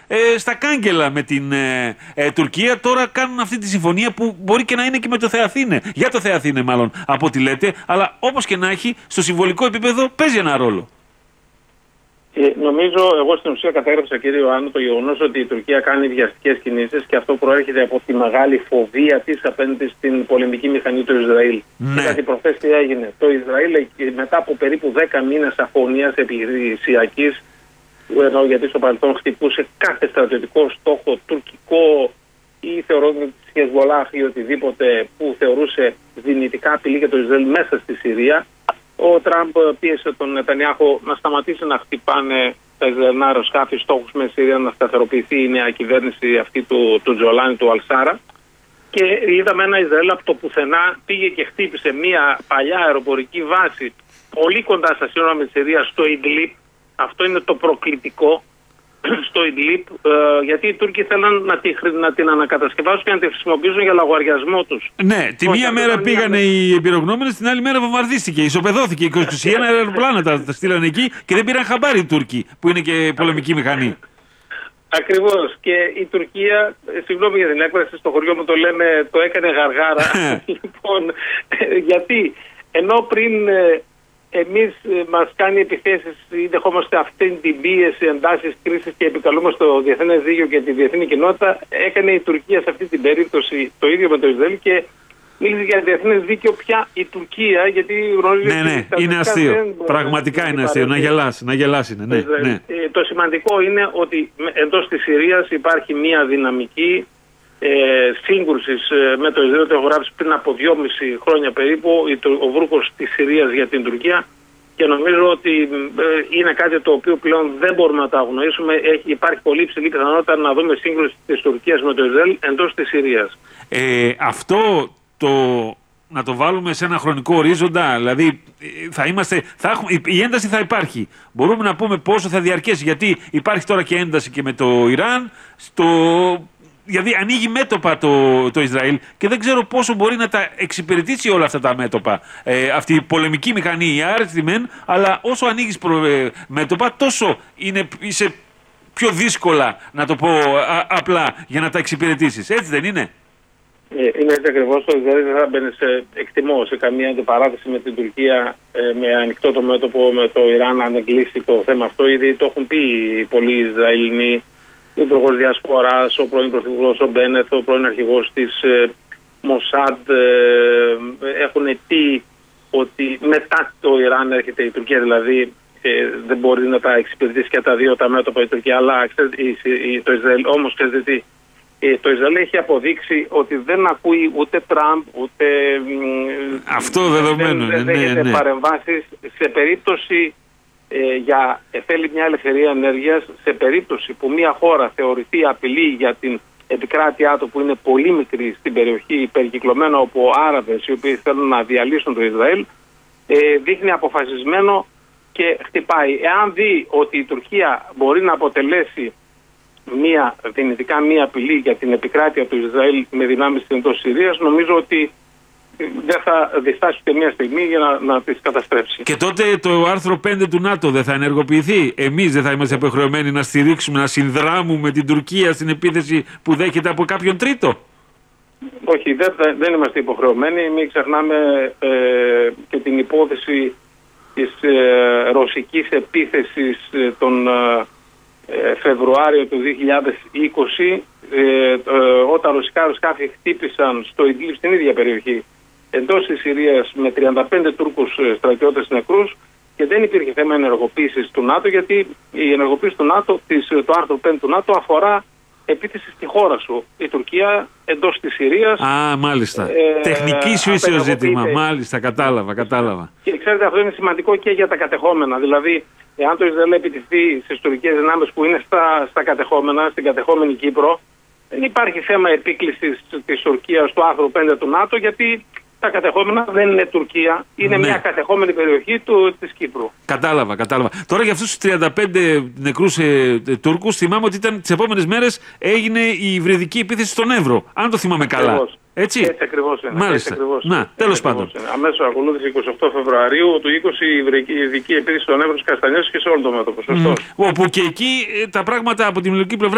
στα κάγκελα με την Τουρκία. Τώρα κάνουν αυτή τη συμφωνία που μπορεί και να είναι και με το Θεαθήνε. Για το Θεαθήνε, μάλλον, από ό,τι λέτε. Αλλά όπως και να έχει, στο συμβολικό επίπεδο παίζει ένα ρόλο. Νομίζω, εγώ στην ουσία κατέγραψα, κύριε Ιωάννου, το γεγονός ότι η Τουρκία κάνει βιαστικές κινήσεις και αυτό προέρχεται από τη μεγάλη φοβία της απέναντι στην πολεμική μηχανή του Ισραήλ. Ναι. Γιατί προχθές τι έγινε? Το Ισραήλ μετά από περίπου 10 μήνες αγωνίας επιχειρησιακής, γιατί στο παρελθόν χτυπούσε κάθε στρατιωτικό στόχο τουρκικό ή θεωρώντας τη Χεσμολάχ ή οτιδήποτε που θεωρούσε δυνητικά απειλή για το Ισραήλ μέσα στη Συρία, ο Τραμπ πίεσε τον Νετανιάχου να σταματήσει να χτυπάνε τα Ισραηλινά αεροσκάφη στόχους με Συρία, να σταθεροποιηθεί η νέα κυβέρνηση αυτή του Τζολάνη, του Αλσάρα. Και είδαμε ένα Ισραήλ από το πουθενά πήγε και χτύπησε μια παλιά αεροπορική βάση πολύ κοντά στα σύνορα με τη Συρία, στο Ιντλίπ. Αυτό είναι το προκλητικό, στο Ιντλίπ, γιατί οι Τούρκοι θέλουν να την ανακατασκευάσουν και να τη χρησιμοποιήσουν για λογαριασμό τους. Ναι, τη μία μέρα πήγανε οι εμπειρογνώμενες, την άλλη μέρα βομβαρδίστηκε, ισοπεδώθηκε. 21 αεροπλάνα τα στείλανε εκεί και δεν πήραν χαμπάρι οι Τούρκοι, που είναι και πολεμική μηχανή. Ακριβώς. Και η Τουρκία, συγγνώμη για την έκφραση, στο χωριό μου το λέμε, το έκανε γαργάρα. Λοιπόν, γιατί ενώ πριν εμείς μας κάνει επιθέσεις ή δεχόμαστε αυτή την πίεση, εντάσεις, κρίσεις και επικαλούμε στο διεθνές δίκαιο και τη διεθνή κοινότητα, έκανε η Τουρκία σε αυτή την περίπτωση το ίδιο με το Ισραήλ και μίλησε για διεθνές δίκαιο πια η Τουρκία, γιατί γνωρίζει. Ναι, είναι αστείο. Πραγματικά είναι αστείο. Να γελάσει. Ναι. Το σημαντικό είναι ότι εντός της Συρίας υπάρχει μια δυναμική σύγκρουσης με το Ισραήλ. Το έχω γράψει πριν από 2,5 χρόνια περίπου, ο βρούχος της Συρίας για την Τουρκία, και νομίζω ότι είναι κάτι το οποίο πλέον δεν μπορούμε να το αγνοήσουμε. Υπάρχει πολύ υψηλή πιθανότητα να δούμε σύγκρουση της Τουρκίας με το Ισραήλ εντός της Συρίας. Αυτό να το βάλουμε σε ένα χρονικό ορίζοντα, δηλαδή η ένταση θα υπάρχει. Μπορούμε να πούμε πόσο θα διαρκέσει, γιατί υπάρχει τώρα και ένταση και με το Ιράν, δηλαδή ανοίγει μέτωπα το Ισραήλ και δεν ξέρω πόσο μπορεί να τα εξυπηρετήσει όλα αυτά τα μέτωπα. Αυτή η πολεμική μηχανή, η άρεστη μεν, αλλά όσο ανοίγεις μέτωπα, τόσο είσαι πιο δύσκολα, να το πω απλά, για να τα εξυπηρετήσεις. Έτσι δεν είναι? Είναι έτσι ακριβώς. Το Ισραήλ δεν θα μπαίνει σε καμία αντιπαράθεση με την Τουρκία, με ανοιχτό το μέτωπο με το Ιράν, αν εγκλείσει το θέμα αυτό. Ήδη το έχουν πει πολλοί Ισραηλινοί, ο Υπουργός Διασποράς, ο πρώην Πρωθυπουργός ο Μπένετ, ο πρώην αρχηγός της Μοσάντ, έχουν πει ότι μετά το Ιράν έρχεται η Τουρκία, δηλαδή δεν μπορεί να τα εξυπηρετήσει και τα δύο τα μέτωπα η Τουρκία, αλλά το Ισραήλ. Όμως, ξέρετε τι, το Ισραήλ έχει αποδείξει ότι δεν ακούει ούτε Τραμπ, ούτε. Αυτό δεδομένο. Δεν δέχεται παρεμβάσεις σε περίπτωση. Θέλει μια ελευθερία ενέργειας σε περίπτωση που μια χώρα θεωρηθεί απειλή για την επικράτειά του, που είναι πολύ μικρή στην περιοχή, υπερκυκλωμένο από Άραβες οι οποίοι θέλουν να διαλύσουν το Ισραήλ, δείχνει αποφασισμένο και χτυπάει. Εάν δει ότι η Τουρκία μπορεί να αποτελέσει δυνητικά μια απειλή για την επικράτεια του Ισραήλ με δυνάμεις εντός Συρίας, νομίζω ότι δεν θα διστάσει ούτε μια στιγμή για να τις καταστρέψει. Και τότε το άρθρο 5 του ΝΑΤΟ δεν θα ενεργοποιηθεί? Εμείς δεν θα είμαστε υποχρεωμένοι να στηρίξουμε, να συνδράμουμε την Τουρκία στην επίθεση που δέχεται από κάποιον τρίτο? Όχι, δεν είμαστε υποχρεωμένοι. Μην ξεχνάμε και την υπόθεση της ρωσικής επίθεσης τον Φεβρουάριο του 2020, όταν ρωσικά αεροσκάφη χτύπησαν στο Ιντλίπ, στην ίδια περιοχή εντός της Συρίας, με 35 Τούρκους στρατιώτες νεκρούς, και δεν υπήρχε θέμα ενεργοποίησης του ΝΑΤΟ, γιατί η ενεργοποίηση του ΝΑΤΟ, το άρθρο 5 του ΝΑΤΟ, αφορά επίθεση στη χώρα σου. Η Τουρκία εντός της Συρίας. Μάλιστα. Τεχνική σου είσαι ζήτημα. Μάλιστα, κατάλαβα. Και ξέρετε, αυτό είναι σημαντικό και για τα κατεχόμενα. Δηλαδή, εάν το Ισραήλ επιτεθεί στις τουρκικές δυνάμεις που είναι στα κατεχόμενα, στην κατεχόμενη Κύπρο, δεν υπάρχει θέμα επίκλησης της Τουρκίας του άρθρου 5 του ΝΑΤΟ, γιατί τα κατεχόμενα δεν είναι Τουρκία, είναι μια κατεχόμενη περιοχή της Κύπρου. Κατάλαβα. Τώρα για αυτούς τους 35 νεκρούς Τούρκους, θυμάμαι ότι τις επόμενες μέρες έγινε η υβριδική επίθεση στον Εύρο, αν το θυμάμαι καλά. Έτσι ακριβώς είναι. Μάλιστα. Τέλος πάντων. Αμέσως ακολούθησε 28 Φεβρουαρίου του 20 η υβριδική επίθεση στον Εύρο, στις Καστανιές και σε όλο το μέτωπο. Όπου και εκεί τα πράγματα από την ελληνική πλευρά